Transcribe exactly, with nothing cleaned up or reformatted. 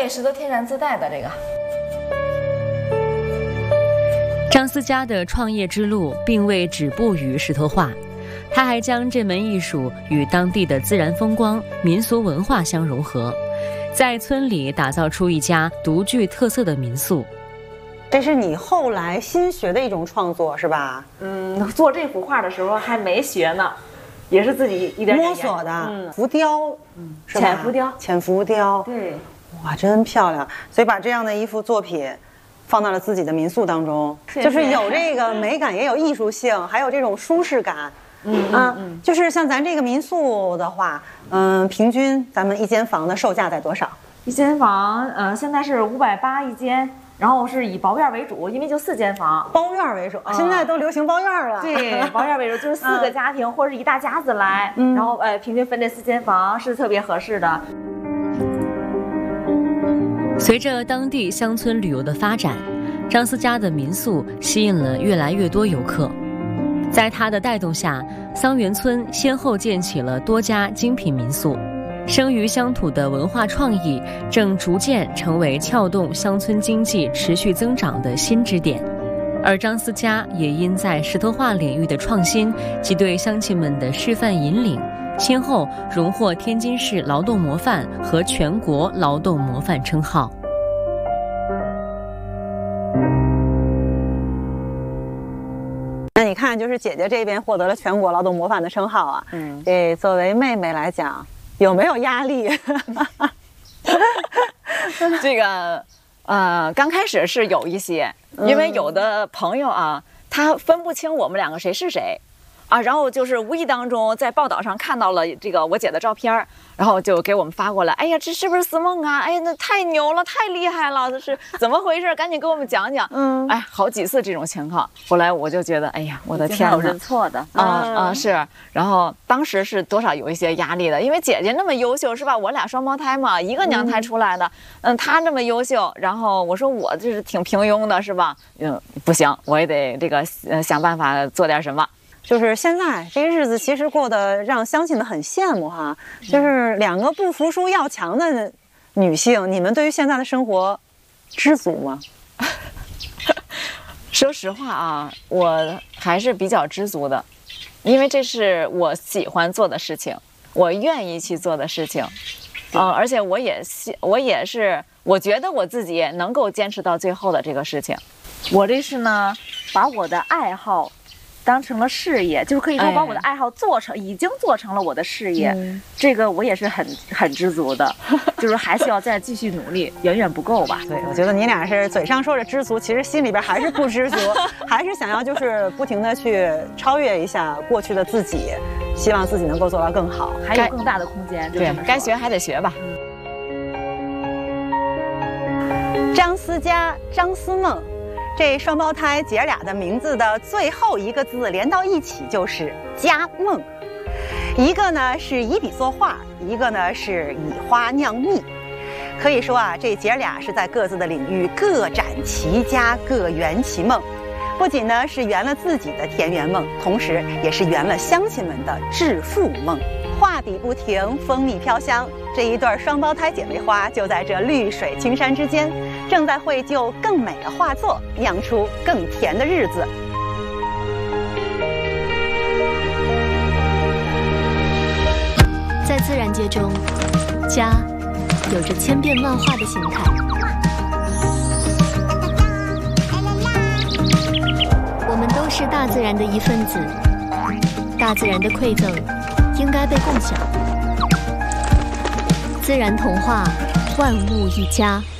对，石头天然自带的这个。 张思佳的创业之路并未止步于石头画，他还将这门艺术与当地的自然风光、民俗文化相融合，在村里打造出一家独具特色的民宿。 这是你后来新学的一种创作，是吧？ 嗯，做这幅画的时候还没学呢，也是自己一点点摸索的。嗯，浮雕，嗯，是吧？ 浅浮雕， 浅浮雕， 对， 哇，真漂亮。所以把这样的一幅作品放到了自己的民宿当中， 谢谢， 就是有这个美感，也有艺术性，还有这种舒适感。 嗯啊， 嗯， 就是像咱这个民宿的话，嗯，平均咱们一间房的售价在多少？ 一间房，呃，现在是五百八一间。然后是以包院为主，因为就四间房， 包院为主，现在都流行包院了。 对，包院为主，就是四个家庭或者是一大家子来，嗯、然后呃平均分这四间房是特别合适的。 随着当地乡村旅游的发展，张思佳的民宿吸引了越来越多游客。在他的带动下，桑园村先后建起了多家精品民宿。生于乡土的文化创意正逐渐成为撬动乡村经济持续增长的新支点，而张思佳也因在石头画领域的创新及对乡亲们的示范引领，先后荣获天津市劳动模范和全国劳动模范称号。 那你看，就是姐姐这边获得了全国劳动模范的称号啊，嗯，这作为妹妹来讲，有没有压力？ 这个，呃，刚开始是有一些，因为有的朋友啊，他分不清我们两个谁是谁，啊，然后就是无意当中在报道上看到了这个我姐的照片，然后就给我们发过来。哎呀，这是不是思梦啊？哎呀，那太牛了，太厉害了，这是怎么回事？赶紧给我们讲讲。嗯，哎，好几次这种情况，后来我就觉得，哎呀，我的天哪， 有认错的啊啊是。然后当时是多少有一些压力的，因为姐姐那么优秀，是吧？我俩双胞胎嘛，一个娘胎出来的，嗯，她那么优秀，然后我说我就是挺平庸的，是吧？嗯，不行，我也得这个呃想办法做点什么。 就是现在这个日子，其实过得让乡亲们很羡慕哈。就是两个不服输要强的女性，你们对于现在的生活知足吗？ 说实话啊，我还是比较知足的，因为这是我喜欢做的事情，我愿意去做的事情，嗯、呃，而且我也我也是，我觉得我自己能够坚持到最后的这个事情。 我这是呢，把我的爱好当成了事业，就是可以说把我的爱好做成，哎、已经做成了我的事业。嗯、这个我也是很很知足的，就是还需要再继续努力，远远不够吧。 对，我觉得你俩是嘴上说着知足，其实心里边还是不知足，还是想要就是不停的去超越一下过去的自己，希望自己能够做到更好， 还有更大的空间。 对，该学还得学吧。 嗯、张思佳、张思梦。这双胞胎姐俩的名字的最后一个字连到一起就是佳梦，一个呢是以笔作画，一个呢是以花酿蜜。可以说啊，这姐俩是在各自的领域各展其家，各圆其梦。不仅呢是圆了自己的田园梦，同时也是圆了乡亲们的致富梦。画笔不停，蜂蜜飘香，这一对双胞胎姐妹花就在这绿水青山之间，正在绘就更美的画作，酿出更甜的日子。 在自然界中，家有着千变万化的形态。我们都是大自然的一份子，大自然的馈赠应该被共享。自然童话，万物一家。